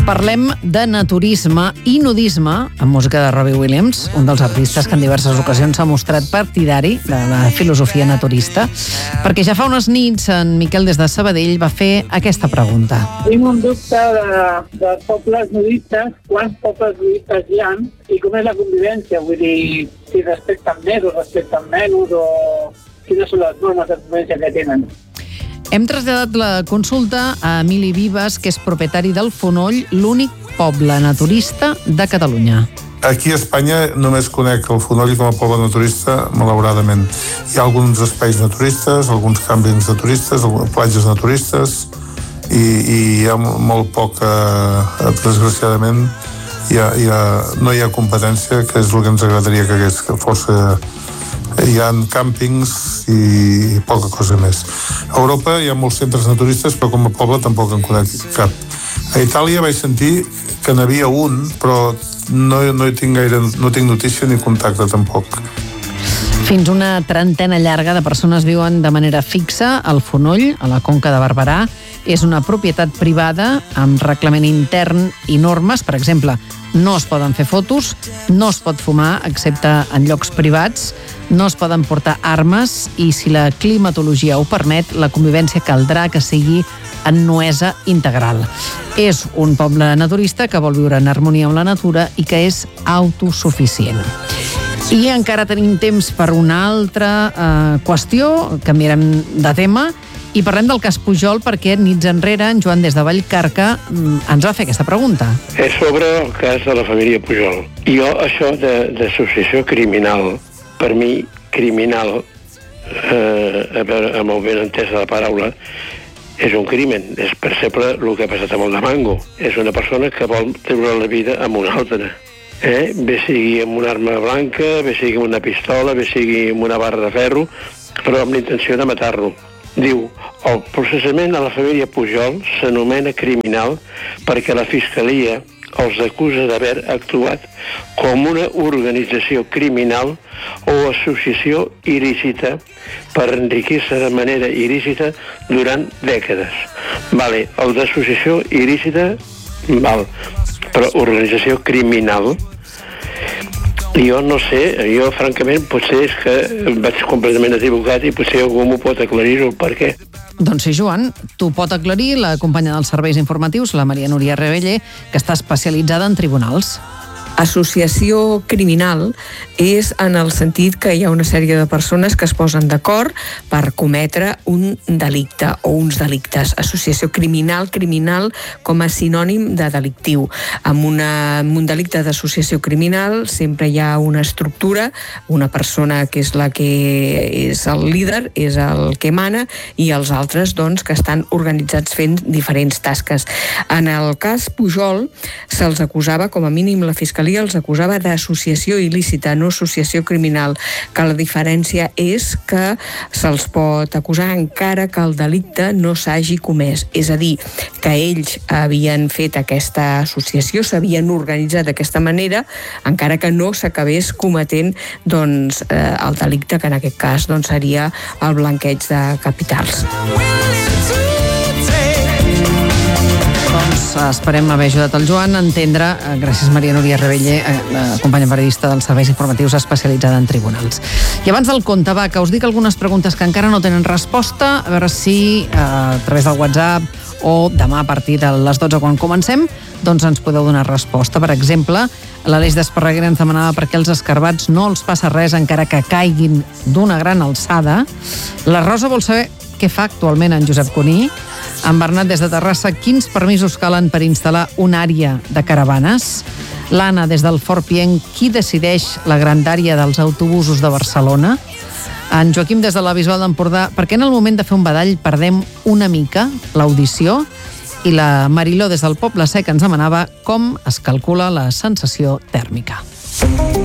Parlem de naturisme i nudisme amb música de Robbie Williams, un dels artistes que en diverses ocasions s'ha mostrat partidari de la filosofia naturista, perquè ja fa unes nits en Miquel des de Sabadell va fer aquesta pregunta. Tinc un dubte de pobles nudistes, quants pobles nudistes hi ha i com és la convivència, vull dir, si respecten més o respecten menys o quines són les normes de convivència que tenen. Hem traslladat la consulta a Emili Vives, que és propietari del Fonoll, l'únic poble naturista de Catalunya. Aquí a Espanya només conec el Fonoll com a poble naturista, malauradament. Hi ha alguns espais naturistes, alguns càmpings naturistes, platges naturistes, i hi ha molt poc, desgraciadament, no hi ha competència, que és el que ens agradaria que fos. Hi ha càmpings i poca cosa més. A Europa hi ha molts centres naturistes, però com a poble tampoc en conec cap. A Itàlia vaig sentir que n'havia un, però no tinc notícia ni contacte tampoc. Fins una trentena llarga de persones viuen de manera fixa al Fonoll, a la Conca de Barberà. És una propietat privada amb reglament intern i normes. Per exemple, no es poden fer fotos, no es pot fumar excepte en llocs privats, no es poden portar armes i, si la climatologia ho permet, la convivència caldrà que sigui en nuesa integral. És un poble naturista que vol viure en harmonia amb la natura i que és autosuficient. I encara tenim temps per una altra qüestió, canviarem de tema, i parlem del cas Pujol perquè nits enrere en Joan des de Vallcarca ens va fer aquesta pregunta. És sobre el cas de la família Pujol. Jo, això d'associació criminal, per mi, criminal, amb el ben entès de la paraula, és un crimen. És, per exemple, el que ha passat amb el de Mango. És una persona que vol treure la vida amb una altra. Bé sigui amb una arma blanca, bé sigui amb una pistola, bé sigui amb una barra de ferro, però amb la intenció de matar-lo. Diu, el processament a la família Pujol s'anomena criminal perquè la Fiscalia els acusa d'haver actuat com una organització criminal o associació il·lícita per enriquir-se de manera il·lícita durant dècades. Vale, el d'associació il·lícita, val, però organització criminal, jo no sé, jo francament potser és que vaig completament equivocat i potser algú m'ho pot aclarir el per què. Doncs sí, Joan, t'ho pot aclarir la companya dels serveis informatius, la Maria Núria Rebellé, que està especialitzada en tribunals. Associació criminal és en el sentit que hi ha una sèrie de persones que es posen d'acord per cometre un delicte o uns delictes. Associació criminal com a sinònim de delictiu. Amb un delicte d'associació criminal sempre hi ha una estructura, una persona que és la que és el líder, és el que mana, i els altres doncs, que estan organitzats fent diferents tasques. En el cas Pujol se'ls acusava, com a mínim la Fiscalia els acusava d'associació il·lícita, no associació criminal, que la diferència és que se'ls pot acusar encara que el delicte no s'hagi comès. És a dir, que ells havien fet aquesta associació, s'havien organitzat d'aquesta manera, encara que no s'acabés cometent doncs, el delicte, que en aquest cas doncs, seria el blanqueig de capitals. Esperem haver ajudat el Joan a entendre, gràcies Maria Núria Rebellé, companya periodista dels serveis informatius especialitzada en tribunals. I abans del conte, va, que us dic algunes preguntes que encara no tenen resposta, a veure si a través del WhatsApp o demà a partir de les 12 quan comencem, doncs ens podeu donar resposta. Per exemple, l'Aleix d'Esparreguera ens demanava per què els escarbats no els passa res encara que caiguin d'una gran alçada. La Rosa vol saber què fa actualment en Josep Cuní. En Bernat des de Terrassa, quins permisos calen per instal·lar una àrea de caravanes? L'Anna des del Fort Pienc, qui decideix la grandària dels autobusos de Barcelona? En Joaquim des de la Bisbal d'Empordà, per què en el moment de fer un badall perdem una mica l'audició? I la Mariló des del Poble Sec ens demanava com es calcula la sensació tèrmica.